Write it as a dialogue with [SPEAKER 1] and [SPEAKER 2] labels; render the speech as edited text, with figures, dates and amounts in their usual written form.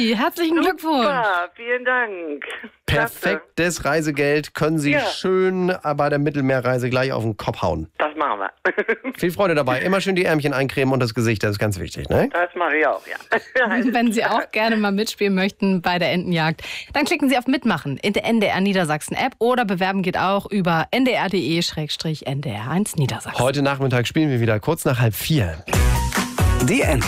[SPEAKER 1] Sie. Herzlichen Glückwunsch.
[SPEAKER 2] Ja, vielen Dank.
[SPEAKER 3] Perfektes Reisegeld können Sie schön bei der Mittelmeerreise gleich auf den Kopf hauen.
[SPEAKER 2] Das machen wir.
[SPEAKER 3] Viel Freude dabei. Immer schön die Ärmchen eincremen und das Gesicht, das ist ganz wichtig, ne?
[SPEAKER 2] Das mache ich auch, ja.
[SPEAKER 1] Wenn Sie auch gerne mal mitspielen möchten bei der Entenjagd, dann klicken Sie auf Mitmachen in der NDR Niedersachsen App oder bewerben geht auch über ndr.de/ndr1 Niedersachsen.
[SPEAKER 3] Heute Nachmittag spielen wir wieder kurz nach 3:30.
[SPEAKER 4] Die